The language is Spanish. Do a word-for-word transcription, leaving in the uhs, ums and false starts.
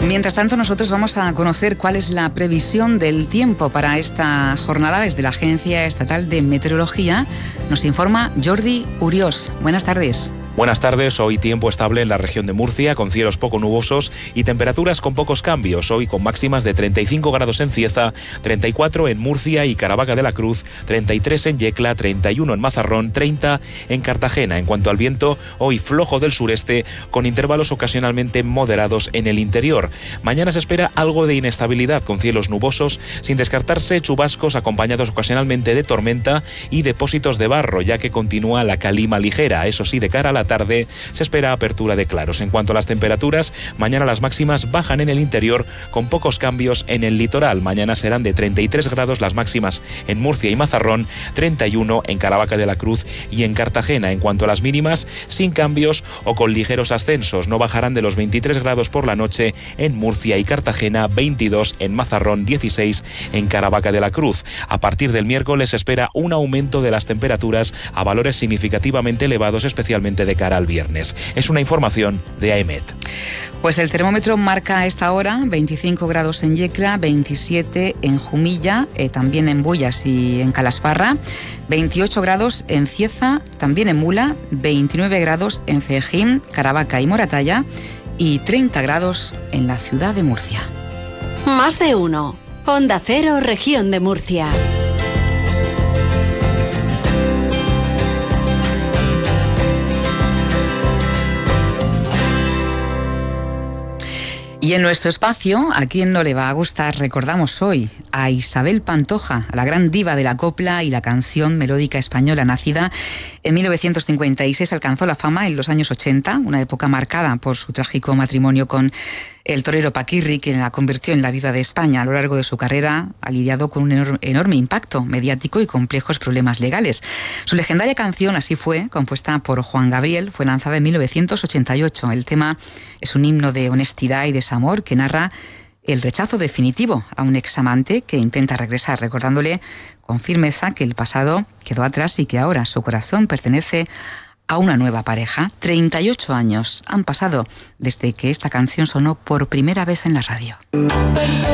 Mientras tanto, nosotros vamos a conocer cuál es la previsión del tiempo para esta jornada desde la Agencia Estatal de Meteorología. Nos informa Jordi Uriós. Buenas tardes. Buenas tardes, hoy tiempo estable en la región de Murcia, con cielos poco nubosos y temperaturas con pocos cambios, hoy con máximas de treinta y cinco grados en Cieza, treinta y cuatro en Murcia y Caravaca de la Cruz, treinta y tres en Yecla, treinta y uno en Mazarrón, treinta en Cartagena. En cuanto al viento, hoy flojo del sureste, con intervalos ocasionalmente moderados en el interior. Mañana se espera algo de inestabilidad, con cielos nubosos, sin descartarse chubascos acompañados ocasionalmente de tormenta y depósitos de barro, ya que continúa la calima ligera. Eso sí, de cara a la tarde se espera apertura de claros. En cuanto a las temperaturas, mañana las máximas bajan en el interior con pocos cambios en el litoral. Mañana serán de treinta y tres grados las máximas en Murcia y Mazarrón, treinta y uno en Caravaca de la Cruz y en Cartagena. En cuanto a las mínimas, sin cambios o con ligeros ascensos. No bajarán de los veintitrés grados por la noche en Murcia y Cartagena, veintidós en Mazarrón, dieciséis en Caravaca de la Cruz. A partir del miércoles se espera un aumento de las temperaturas a valores significativamente elevados, especialmente de cara al viernes. Es una información de AEMET. Pues el termómetro marca a esta hora veinticinco grados en Yecla, veintisiete en Jumilla, eh, también en Bullas y en Calasparra, veintiocho grados en Cieza, también en Mula, veintinueve grados en Cejín, Caravaca y Moratalla y treinta grados en la ciudad de Murcia. Más de uno. Onda Cero, región de Murcia. Y en nuestro espacio, ¿a quién no le va a gustar? Recordamos hoy a Isabel Pantoja, a la gran diva de la copla y la canción melódica española. Nacida en mil novecientos cincuenta y seis, alcanzó la fama en los años ochenta, una época marcada por su trágico matrimonio con el torero Paquirri, que la convirtió en la viuda de España. A lo largo de su carrera ha lidiado con un enorme, enorme impacto mediático y complejos problemas legales. Su legendaria canción, Así fue, compuesta por Juan Gabriel, fue lanzada en mil novecientos ochenta y ocho. El tema es un himno de honestidad y desamor que narra el rechazo definitivo a un examante que intenta regresar, recordándole con firmeza que el pasado quedó atrás y que ahora su corazón pertenece a una nueva pareja. treinta y ocho años han pasado desde que esta canción sonó por primera vez en la radio.